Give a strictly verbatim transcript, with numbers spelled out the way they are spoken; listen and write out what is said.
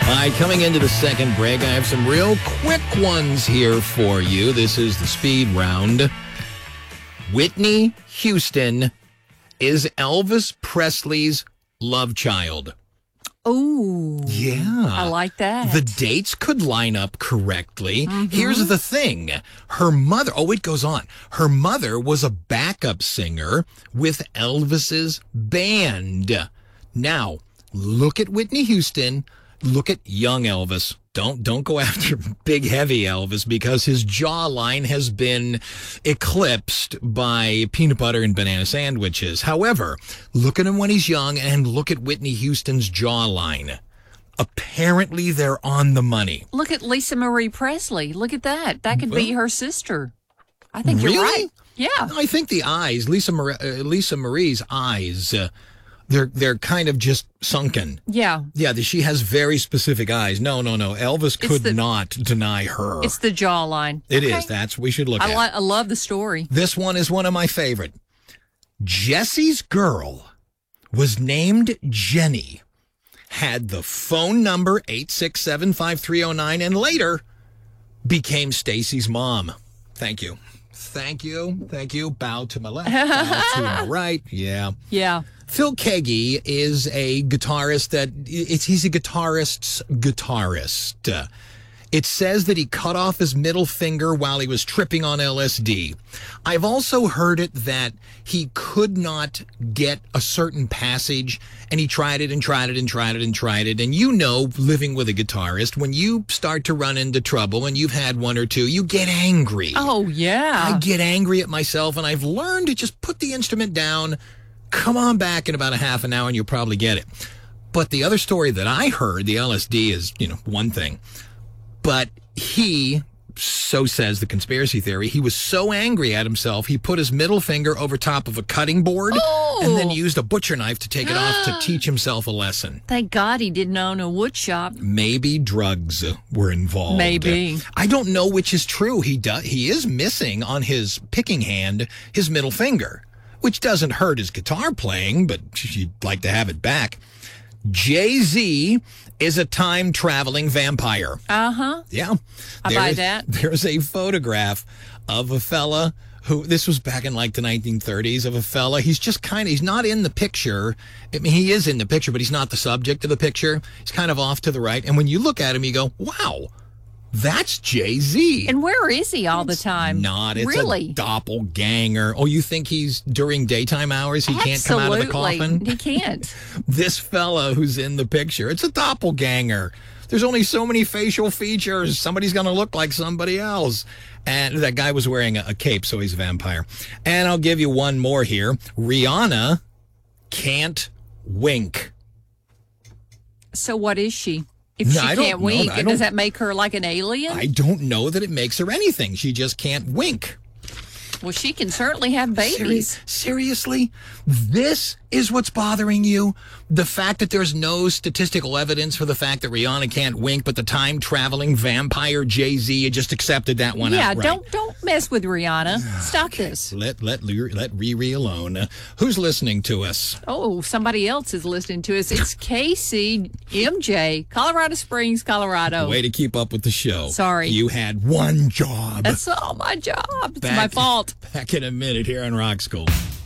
All right, coming into the second break, I have some real quick ones here for you. This is the speed round. Whitney Houston is Elvis Presley's love child. Oh, yeah. I like that. The dates could line up correctly. Mm-hmm. Here's the thing. Her mother, oh, it goes on. Her mother was a backup singer with Elvis's band. Now, look at Whitney Houston. Look at young Elvis. Don't don't go after big, heavy Elvis because his jawline has been eclipsed by peanut butter and banana sandwiches. However, look at him when he's young and look at Whitney Houston's jawline. Apparently, they're on the money. Look at Lisa Marie Presley. Look at that. That could Well, be her sister. I think really? you're right. Yeah. I think the eyes, Lisa Mar- uh, Lisa Marie's eyes, uh, they're they're kind of just sunken. Yeah. Yeah, the, she has very specific eyes. No, no, no. Elvis could the- not deny her. It's the jawline. It Okay. is. That's what we should look I, at. li- I love the story. This one is one of my favorite. Jesse's girl was named Jenny, had the phone number eight six seven, five three zero nine, and later became Stacy's mom. Thank you. Thank you. Thank you. Bow to my left, bow to my right. Yeah. Yeah. Phil Keaggy is a guitarist that it's he's a guitarist's guitarist. Uh, It says that he cut off his middle finger while he was tripping on L S D. I've also heard it that he could not get a certain passage, and he tried it and tried it and tried it and tried it. And you know, living with a guitarist, when you start to run into trouble and you've had one or two, you get angry. Oh, yeah. I get angry at myself, and I've learned to just put the instrument down, come on back in about a half an hour, and you'll probably get it. But the other story that I heard, the L S D is, you know, one thing. But he, so says the conspiracy theory, he was so angry at himself, he put his middle finger over top of a cutting board Oh. and then used a butcher knife to take it off to teach himself a lesson. Thank God he didn't own a wood shop. Maybe drugs were involved. Maybe. I don't know which is true. He does. He is missing on his picking hand his middle finger, which doesn't hurt his guitar playing, but you'd like to have it back. Jay-Z is a time-traveling vampire. Uh-huh. Yeah. I buy that. There's a photograph of a fella who, this was back in like the nineteen thirties, of a fella. He's just kind of, he's not in the picture. I mean, he is in the picture, but he's not the subject of the picture. He's kind of off to the right. And when you look at him, you go, wow, that's Jay-Z. And where is he all the time? Not. It's really? a doppelganger. Oh, you think he's during daytime hours? He can't come out of the Absolutely. coffin? He can't. This fella who's in the picture, it's a doppelganger. There's only so many facial features. Somebody's going to look like somebody else. And that guy was wearing a, a cape, so he's a vampire. And I'll give you one more here. Rihanna can't wink. So what is she? If No, she I don't can't know. wink, I does don't- that make her like an alien? I don't know that it makes her anything. She just can't wink. Well, she can certainly have babies. Seri- seriously? This is what's bothering you? The fact that there's no statistical evidence for the fact that Rihanna can't wink, but the time-traveling vampire Jay-Z, you just accepted that one Yeah, outright. don't don't mess with Rihanna. Stop this. Let let let Riri alone. Uh, who's listening to us? Oh, somebody else is listening to us. It's K C M J, Colorado Springs, Colorado. Way to keep up with the show. Sorry. You had one job. That's all my job. It's Back- my fault. Back in a minute here on Rock School.